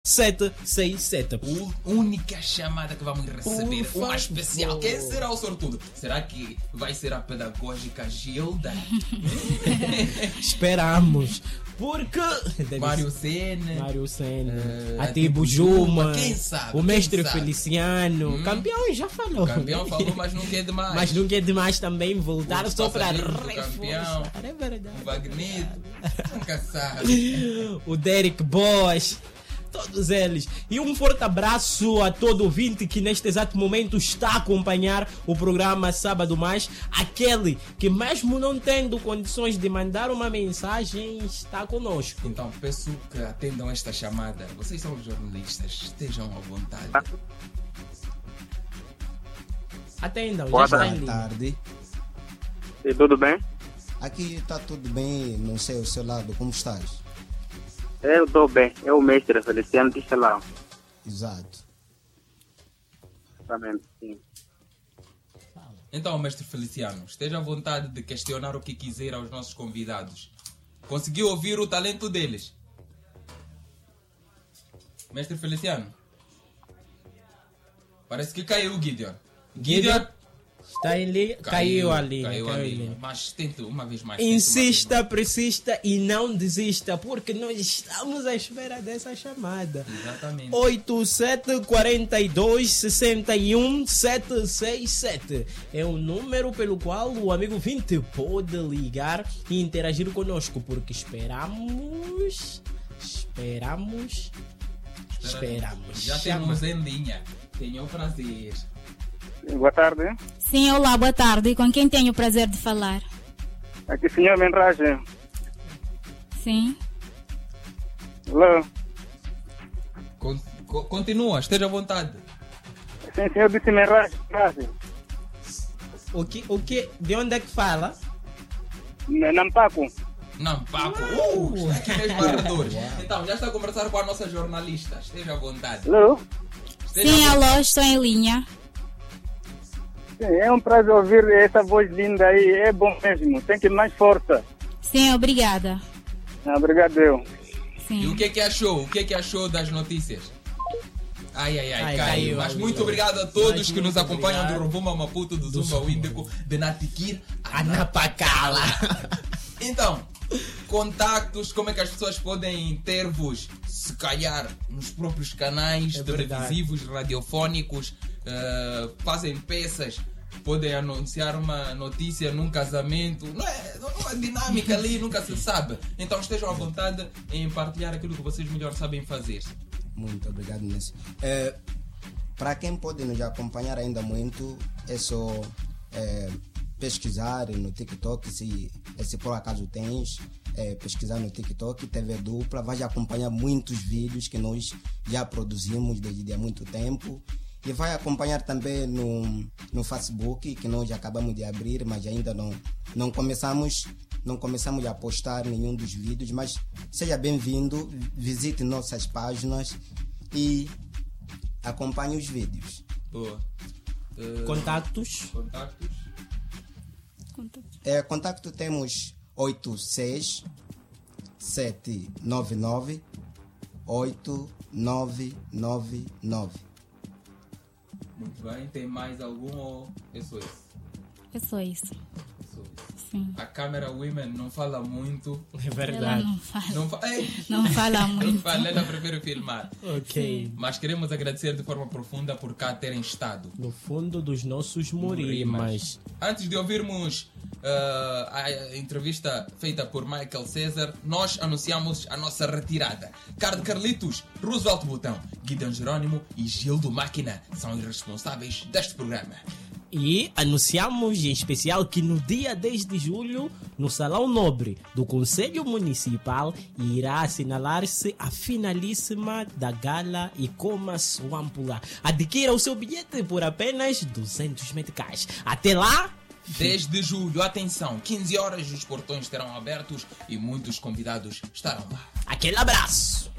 767. Única chamada que vamos receber, uma especial. Quem será o sortudo? Será que vai ser a pedagógica Gilda? Esperamos. Porque Mário Sene, a Tibo Juma, quem sabe, o mestre sabe? Feliciano, campeão já falou. Campeão falou, mas não quer demais. Mas não quer demais também voltar Os só para passarinhos do campeão. reforçar. É verdade. O Wagneto, nunca sabe. O Derek Boas, todos eles. E um forte abraço a todo ouvinte que neste exato momento está a acompanhar o programa Sábado Mais. Aquele que mesmo não tendo condições de mandar uma mensagem está conosco. Então peço que atendam esta chamada. Vocês são os jornalistas, estejam à vontade. Atendam, Boa já está em tarde. linha. Tarde. E tudo bem? Aqui está tudo bem, não sei o seu lado, como estás? Eu estou bem. É o mestre Feliciano Tistelão. Exato. Exatamente, sim. Então, mestre Feliciano, esteja à vontade de questionar o que quiser aos nossos convidados. Conseguiu ouvir o talento deles? Mestre Feliciano? Parece que caiu o Gideon. Gideon? Está em linha? Caiu a linha. Caiu a caiu a linha. linha. Mas tente uma vez mais. tente uma Insista, vez persista e não desista, porque nós estamos à espera dessa chamada. mais. Exatamente. 8742 61 767 é o número pelo qual o amigo 20 pode ligar e interagir conosco, porque esperamos. Já temos em linha. Tenha o prazer. Boa tarde. Sim, olá, boa tarde. Com quem tenho o prazer de falar? Aqui, senhor Menragem. Sim. Alô? Continua, esteja à vontade. Sim, senhor disse Menragem. O que? De onde é que fala? Nampaco. Não, Paco. Aqui mesmo arredores. Então, já está a conversar com a nossa jornalista. Esteja à vontade. Alô? Esteja Sim, à vontade. alô, estou em linha. Sim, é um prazer ouvir essa voz linda aí. É bom mesmo. Tem que ir mais força. Sim, obrigada. Obrigado, eu. E o Sim. que é que achou? O que é que achou das notícias? Ai, Ai, caiu. caiu, Mas amigo. muito obrigado a todos Mas que nos muito acompanham obrigado. do Rovuma Maputo, do Zumba Índico, de Natikir, Anapacala. Então, contactos, como é que as pessoas podem ter-vos, se calhar, nos próprios canais É verdade. televisivos, radiofónicos, fazem peças, podem anunciar uma notícia num casamento, não é uma dinâmica ali, nunca se sabe. Então estejam à vontade em partilhar aquilo que vocês melhor sabem fazer. Muito obrigado, Nessi. Para quem pode nos acompanhar ainda muito, é só pesquisar no TikTok, se por acaso tens, pesquisar no TikTok, TV Dupla, vai acompanhar muitos vídeos que nós já produzimos desde há muito tempo. E vai acompanhar também no Facebook, que nós acabamos de abrir, mas ainda não começamos a postar nenhum dos vídeos, mas seja bem-vindo, visite nossas páginas e acompanhe os vídeos. Boa. Contactos? Contactos? Contato temos 86 799 8999. Muito bem. Tem mais algum ou é só isso? É só isso. É só isso. Sim. A câmera Women não fala muito. É Ela verdade. não fala. Ei, Não fala não muito. fala, ela prefere filmar. Ok. Mas queremos agradecer de forma profunda por cá terem estado. No fundo dos nossos morimas. Antes de ouvirmos a entrevista feita por Michael César, nós anunciamos a nossa retirada. Carlitos, Roosevelt Botão, Gideon Jerônimo e Gildo Máquina são os responsáveis deste programa. E anunciamos em especial que no dia 10 de julho, no Salão Nobre do Conselho Municipal, irá assinalar-se a finalíssima da Gala e Coma Swampula. Adquira o seu bilhete por apenas 200 meticais. Até lá! 10 de julho, atenção, 15 horas os portões estarão abertos e muitos convidados estarão lá. Aquele abraço!